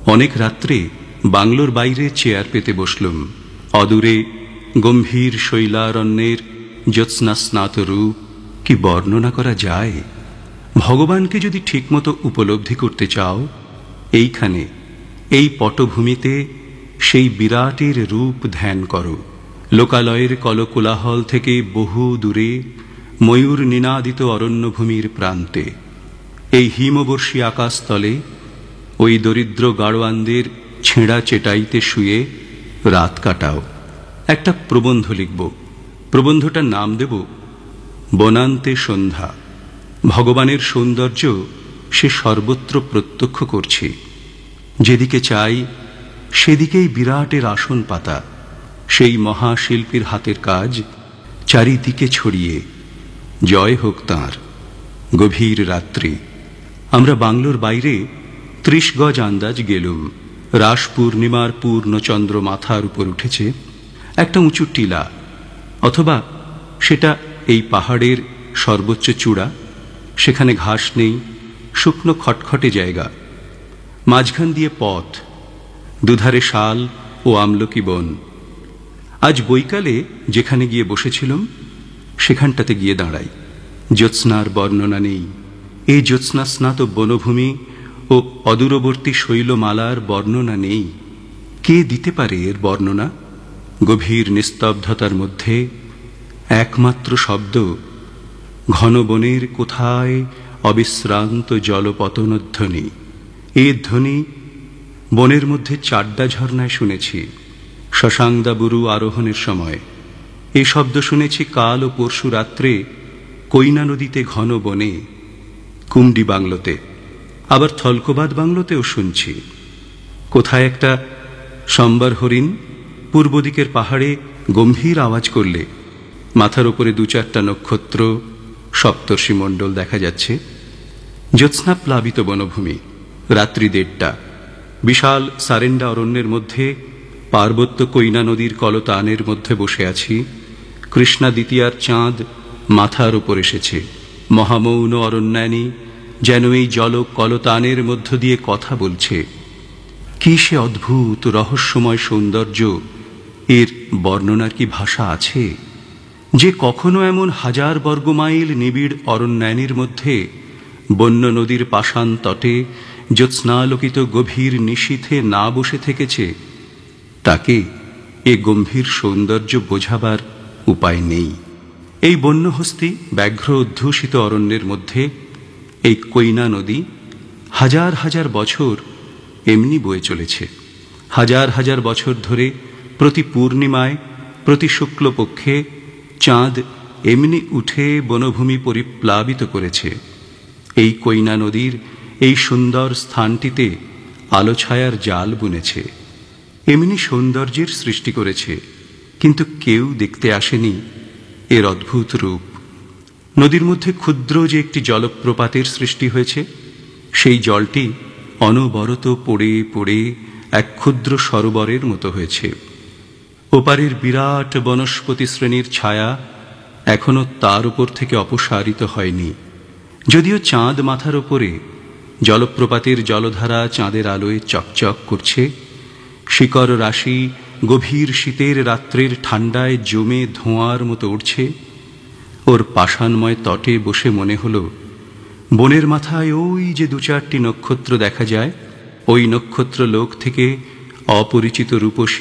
অনেক রাত্রে বাংলোর বাইরে চেয়ার পেতে বসলুম। অদূরে গম্ভীর শৈলারণ্যের জ্যোৎস্না স্নাত রূপ কি বর্ণনা করা যায়? ভগবানকে যদি ঠিকমতো উপলব্ধি করতে চাও, এইখানে এই পটভূমিতে সেই বিরাটের রূপ ধ্যান করো। লোকালয়ের কলকোলাহল থেকে বহু দূরে ময়ূর নিনাদিত অরণ্যভূমির প্রান্তে এই হিমবর্ষী আকাশতলে ওই দরিদ্র গাড়োয়ানদের ছেঁড়া চেটাইতে শুয়ে রাত কাটাও। একটা প্রবন্ধ লিখব। প্রবন্ধটার নাম দেব বনান্তে সন্ধ্যা। ভগবানের সৌন্দর্য সে সর্বত্র প্রত্যক্ষ করছে। যেদিকে চাই সেদিকেই বিরাটের আসন পাতা। সেই মহাশিল্পীর হাতের কাজ চারিদিকে ছড়িয়ে। জয় হোক তাঁর। গভীর রাত্রি আমরা বাংলোর বাইরে ৩০ গজ আন্দাজ গেলুম। রাস পূর্ণিমার পূর্ণচন্দ্র মাথার উপর উঠেছে। একটা উঁচু টিলা, অথবা সেটা এই পাহাড়ের সর্বোচ্চ চূড়া। সেখানে ঘাস নেই, শুকনো খটখটে জায়গা। মাঝখান দিয়ে পথ, দুধারে শাল ও আমলকি বন। আজ বৈকালে যেখানে গিয়ে বসেছিলাম সেখানটাতে গিয়ে দাঁড়াই। জ্যোৎস্নার বর্ণনা নেই। এই জ্যোৎস্না স্নাত বনভূমি ও অদূরবর্তী শৈলমালার বর্ণনা নেই। কে দিতে পারে এর বর্ণনা? গভীর নিস্তব্ধতার মধ্যে একমাত্র শব্দ ঘন বনের কোথায় অবিশ্রান্ত জলপতনধ্বনি। এ ধ্বনি বনের মধ্যে চাড্ডা ঝর্ণায় শুনেছি শশাঙ্কদাবুরু আরোহণের সময়। এ শব্দ শুনেছি কাল ও পরশু রাত্রে কৈনা নদীতে ঘন বনে, কুমডি বাংলোতে, আবার থলকোবাদ বাংলোতেও শুনছি। কোথায় একটা সম্বার হরিণ পূর্ব দিকের পাহাড়ে গম্ভীর আওয়াজ করলে মাথার উপরে ২-৪টা নক্ষত্র, সপ্তর্ষি মণ্ডল দেখা যাচ্ছে। জ্যোৎস্না প্লাবিত বনভূমি। রাত্রি ১:৩০। বিশাল সারেন্ডা অরণ্যের মধ্যে পার্বত্য কৈনা নদীর কলতানের মধ্যে বসে আছি। কৃষ্ণা দ্বিতীয়ার চাঁদ মাথার উপর এসেছে। মহামৌন অরণ্যানী যেন এই জল কলতানের মধ্য দিয়ে কথা বলছে। কি সে অদ্ভুত রহস্যময় সৌন্দর্য! এর বর্ণনার কি ভাষা আছে? যে কখনো এমন ১০০০ বর্গমাইল নিবিড় অরণ্যানীর মধ্যে বন্য নদীর পাষাণ তটে জ্যোৎস্নালোকিত গভীর নিশীথে না বসে থেকেছে, তাকে এ গম্ভীর সৌন্দর্য বোঝাবার উপায় নেই। এই বন্যহস্তি ব্যাঘ্র অধ্যুষিত অরণ্যের মধ্যে এই কৈনা নদী ১০০০ বছর এমনি বয়ে চলেছে। ১০০০ বছর ধরে প্রতি পূর্ণিমায়, প্রতি শুক্লপক্ষে চাঁদ এমনি উঠে বনভূমি পরিপ্লাবিত করেছে। এই কৈনা নদীর এই সুন্দর স্থানটিতে আলোছায়ার জাল বুনেছে, এমনি সৌন্দর্যের সৃষ্টি করেছে, কিন্তু কেউ দেখতে আসেনি এর অদ্ভুত রূপ। নদীর মধ্যে ক্ষুদ্র যে একটি জলপ্রপাতের সৃষ্টি হয়েছে, সেই জলটি অনবরত পড়ে পড়ে এক ক্ষুদ্র সরোবরের মতো হয়েছে। ওপারের বিরাট বনস্পতি শ্রেণীর ছায়া এখনো তার উপর থেকে অপসারিত হয়নি। যদিও চাঁদ মাথার উপরে, জলপ্রপাতের জলধারা চাঁদের আলোয় চকচক করছে। শিকড় রাশি গভীর শীতের রাত্রের ঠান্ডায় জমে ধোঁয়ার মতো উঠছে। ওর পাষাণময় তটে বসে মনে হলো বনের মাথায় ওই যে ২-৪টি নক্ষত্র দেখা যায়, ওই নক্ষত্র লোক থেকে অপরিচিত রূপসী